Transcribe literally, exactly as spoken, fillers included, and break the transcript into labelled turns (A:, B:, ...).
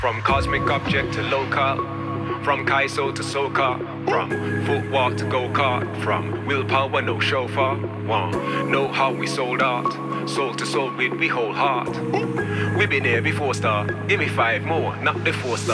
A: From cosmic object to local, from Kaiso to Soka, from footwalk to go-kart, from willpower, no chauffeur, one, know how we sold out, soul to soul with we whole heart. We been here before star, give me five more, not the four star.